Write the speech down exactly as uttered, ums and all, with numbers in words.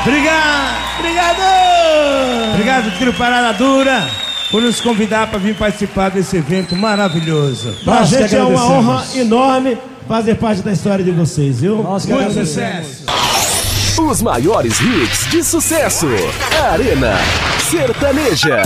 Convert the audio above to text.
Obrigado! Obrigado! Obrigado, Trio Parada Dura, por nos convidar para vir participar desse evento maravilhoso. Pra Nós gente que é uma agradecemos. honra enorme fazer parte da história de vocês, viu? Nós que Muito sucesso! Os maiores hits de sucesso. Arena Sertaneja.